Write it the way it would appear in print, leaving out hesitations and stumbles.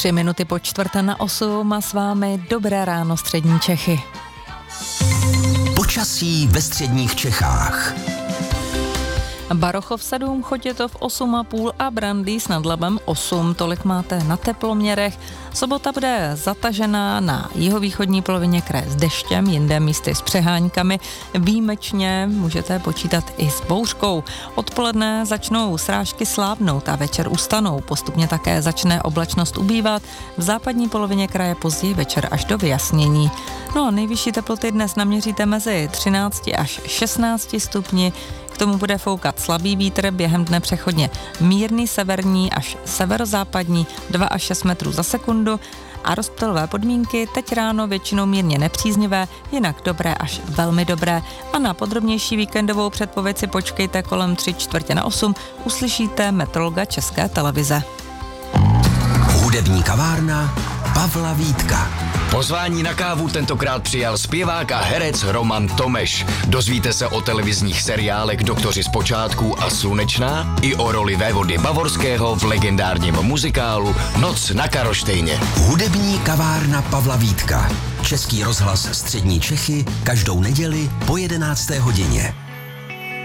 3 minuty po 7:45 a s vámi dobré ráno střední Čechy. Počasí ve středních Čechách. Barochov 7, Chotětov 8,5 a Brandýs nad Labem 8. Tolik máte na teploměrech. Sobota bude zatažená na jihovýchodní polovině kraje s deštěm, jinde místy s přeháňkami. Výjimečně můžete počítat i s bouřkou. Odpoledne začnou srážky slábnout a večer ustanou. Postupně také začne oblačnost ubývat. V západní polovině kraje později večer až do vyjasnění. No a nejvyšší teploty dnes naměříte mezi 13 až 16 stupni. K tomu bude foukat slabý vítr, během dne přechodně mírný severní až severozápadní 2 až 6 metrů za sekundu a rozptylové podmínky teď ráno většinou mírně nepříznivé, jinak dobré až velmi dobré. A na podrobnější víkendovou předpověď si počkejte kolem 7:45, uslyšíte meteorologa České televize. Hudební kavárna Pavla Vítka. Pozvání na kávu tentokrát přijal zpěvák a herec Roman Tomeš. Dozvíte se o televizních seriálech Doktoři z počátků a Slunečná i o roli vévody Bavorského v legendárním muzikálu Noc na Karlštejně. Hudební kavárna Pavla Vítka. Český rozhlas střední Čechy každou neděli po 11. hodině.